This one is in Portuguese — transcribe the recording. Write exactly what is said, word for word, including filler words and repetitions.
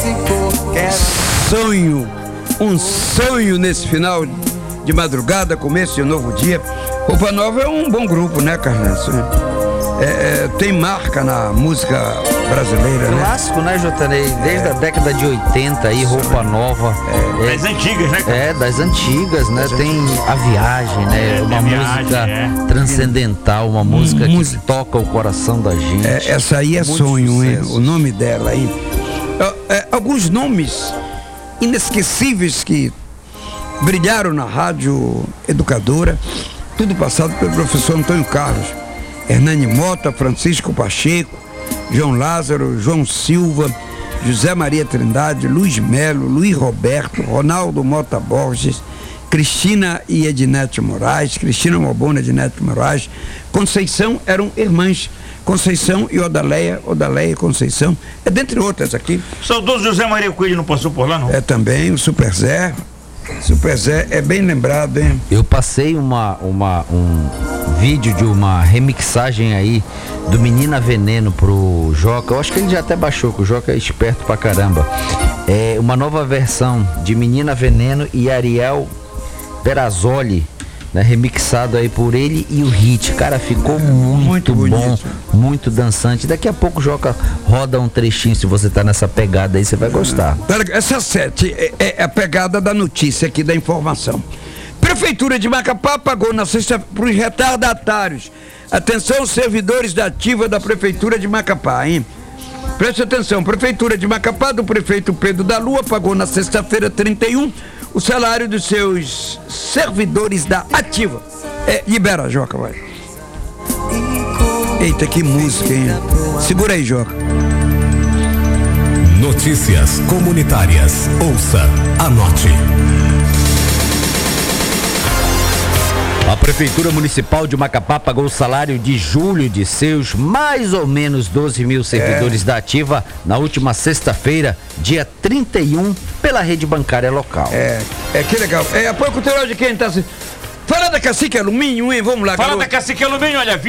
Sonho, um sonho nesse final de madrugada, começo de um novo dia. Roupa Nova é um bom grupo, né, Carlos? É, é, tem marca na música brasileira, né? Clássico, né, Jotanei? Desde é. a década de oitenta aí, Roupa Nova. É, é, das antigas, né, cara? É, das antigas, né? Das tem antigas. A Viagem, né? É, uma música viagem, é. transcendental, uma música hum, que música. toca o coração da gente. É, essa aí é Muito sonho, sucesso. hein? O nome dela aí. É, alguns nomes inesquecíveis que brilharam na Rádio Educadora, tudo passado pelo professor Antônio Carlos. Hernani Mota, Francisco Pacheco, João Lázaro, João Silva, José Maria Trindade, Luiz Melo, Luiz Roberto, Ronaldo Mota Borges, Cristina e Ednete Moraes, Cristina Mobona e Ednete Moraes. Conceição eram irmãs, Conceição e Odaleia, Odaleia e Conceição, é dentre outras aqui. Saudoso José Maria Coelho não passou por lá, não? É também, o Super Zé. Super Zé é bem lembrado, hein? Eu passei uma, uma, um vídeo de uma remixagem aí do Menina Veneno pro Joca. Eu acho que ele já até baixou, que o Joca é esperto pra caramba. É uma nova versão de Menina Veneno e Ariel Perazzoli, né, remixado aí por ele e o Hit. Cara, ficou muito, muito bom, muito dançante. Daqui a pouco o Joca roda um trechinho, se você tá nessa pegada aí, você vai gostar. Essa sete é, é a pegada da notícia aqui, da informação. Prefeitura de Macapá pagou na sexta para os retardatários. Atenção, servidores da ativa da Prefeitura de Macapá, hein? Preste atenção, Prefeitura de Macapá, do prefeito Pedro da Lua, pagou na sexta-feira trinta e um o salário dos seus servidores da ativa. É, libera, Joca, vai. Eita, que música, hein? Segura aí, Joca. Notícias comunitárias. Ouça, anote. A Prefeitura Municipal de Macapá pagou o salário de julho de seus mais ou menos doze mil servidores é. da ativa na última sexta-feira, dia trinta e um, pela rede bancária local. É, é que legal. É apoio cultural de quem tá assim. Fala da Cacique Alumínio, hein? Vamos lá, Fala garoto. da Cacique Alumínio, olha,